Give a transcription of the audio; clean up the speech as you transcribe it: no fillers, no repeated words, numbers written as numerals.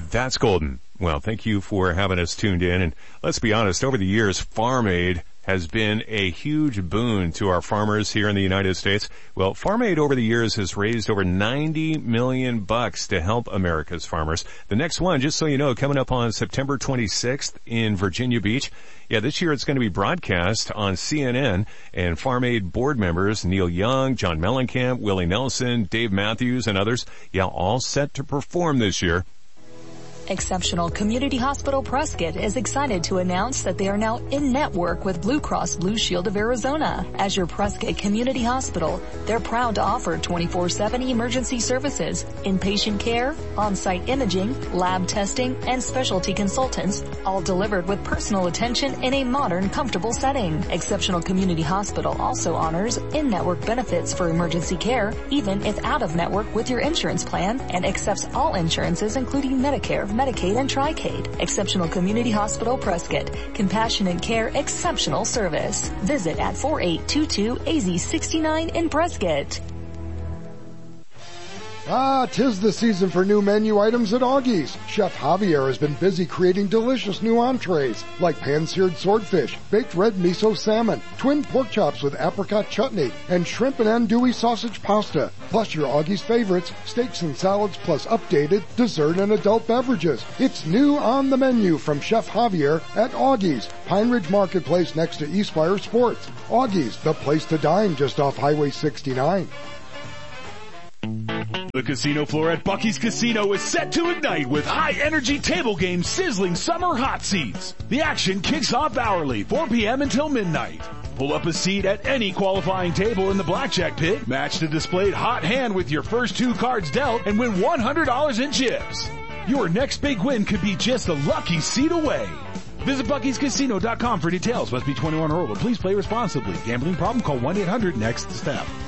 That's golden. Well, thank you for having us tuned in. And let's be honest, over the years, Farm Aid has been a huge boon to our farmers here in the United States. Well, Farm Aid over the years has raised over $90 million to help America's farmers. The next one, just so you know, coming up on September 26th in Virginia Beach. Yeah, this year it's going to be broadcast on CNN, and Farm Aid board members Neil Young, John Mellencamp, Willie Nelson, Dave Matthews, and others, all set to perform this year. Exceptional Community Hospital Prescott is excited to announce that they are now in network with Blue Cross Blue Shield of Arizona. As your Prescott Community Hospital, they're proud to offer 24/7 emergency services, inpatient care, on-site imaging, lab testing, and specialty consultants, all delivered with personal attention in a modern, comfortable setting. Exceptional Community Hospital also honors in-network benefits for emergency care, even if out-of-network with your insurance plan, and accepts all insurances including Medicare, Medicaid, and Tricade. Exceptional Community Hospital Prescott. Compassionate care, exceptional service. Visit at 4822 AZ69 in Prescott. Tis the season for new menu items at Augie's. Chef Javier has been busy creating delicious new entrees like pan-seared swordfish, baked red miso salmon, twin pork chops with apricot chutney, and shrimp and andouille sausage pasta. Plus your Augie's favorites, steaks and salads, plus updated dessert and adult beverages. It's new on the menu from Chef Javier at Augie's, Pine Ridge Marketplace next to Eastfire Sports. Augie's, the place to dine just off Highway 69. The casino floor at Bucky's Casino is set to ignite with high-energy table games sizzling summer hot seats. The action kicks off hourly, 4 p.m. until midnight. Pull up a seat at any qualifying table in the blackjack pit, match the displayed hot hand with your first 2 cards dealt, and win $100 in chips. Your next big win could be just a lucky seat away. Visit Bucky'sCasino.com for details. Must be 21 or older. Please play responsibly. Gambling problem? Call 1-800-NEXT-STEP.